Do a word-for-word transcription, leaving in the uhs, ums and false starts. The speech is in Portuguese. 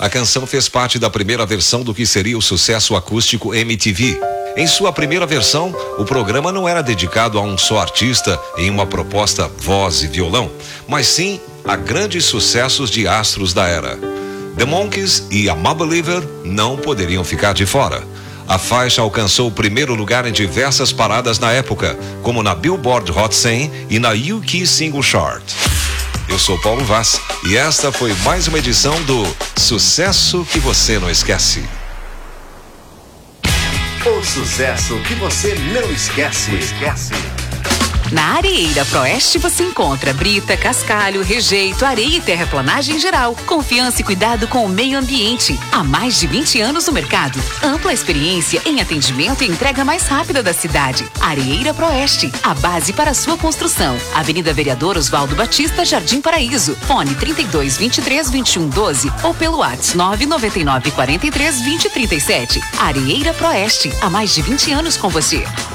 A canção fez parte da primeira versão do que seria o sucesso acústico M T V. Em sua primeira versão, o programa não era dedicado a um só artista em uma proposta voz e violão, mas sim a grandes sucessos de astros da era. The Monkees e I'm a Believer não poderiam ficar de fora. A faixa alcançou o primeiro lugar em diversas paradas na época, como na Billboard Hot cem e na U K Single Chart. Eu sou Paulo Vaz e esta foi mais uma edição do Sucesso que Você Não Esquece. O sucesso que você não esquece. esquece. Na Areeira Proeste você encontra brita, cascalho, rejeito, areia e terraplanagem geral. Confiança e cuidado com o meio ambiente. Há mais de vinte anos no mercado. Ampla experiência em atendimento e entrega mais rápida da cidade. Areeira Proeste, a base para a sua construção. Avenida Vereador Oswaldo Batista, Jardim Paraíso. Fone trinta e dois, vinte e três, vinte e um, doze ou pelo WhatsApp nove nove nove, quarenta e três, vinte, trinta e sete. Areeira Proeste, há mais de vinte anos com você.